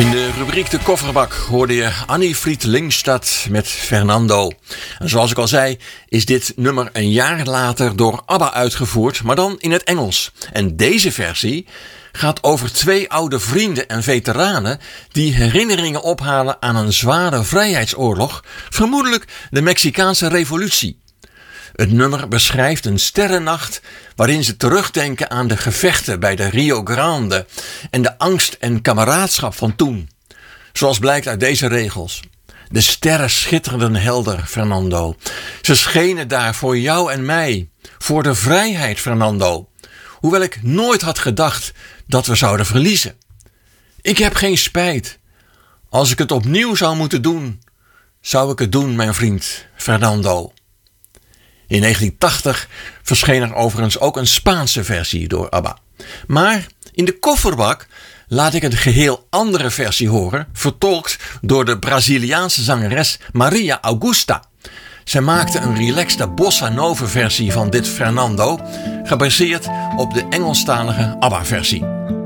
In de rubriek De Kofferbak hoorde je Annie-Fried Lyngstad met Fernando. En zoals ik al zei, is dit nummer een jaar later door ABBA uitgevoerd, maar dan in het Engels. En deze versie gaat over twee oude vrienden en veteranen die herinneringen ophalen aan een zware vrijheidsoorlog, vermoedelijk de Mexicaanse revolutie. Het nummer beschrijft een sterrennacht waarin ze terugdenken aan de gevechten bij de Rio Grande en de angst en kameraadschap van toen. Zoals blijkt uit deze regels. De sterren schitterden helder, Fernando. Ze schenen daar voor jou en mij, voor de vrijheid, Fernando. Hoewel ik nooit had gedacht dat we zouden verliezen. Ik heb geen spijt. Als ik het opnieuw zou moeten doen, zou ik het doen, mijn vriend Fernando. In 1980 verscheen er overigens ook een Spaanse versie door ABBA. Maar in de Kofferbak laat ik een geheel andere versie horen, vertolkt door de Braziliaanse zangeres Maria Augusta. Zij maakte een relaxte bossa nova versie van dit Fernando, gebaseerd op de Engelstalige ABBA-versie.